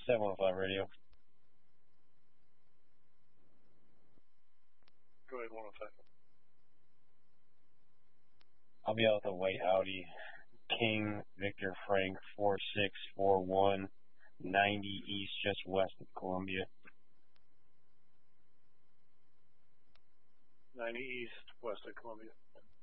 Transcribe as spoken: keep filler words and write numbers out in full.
seven one five radio. Go ahead, one oh five. I'll be out with a white Audi. King Victor Frank four six four one, ninety East, just west of Columbia. ninety East, west of Columbia.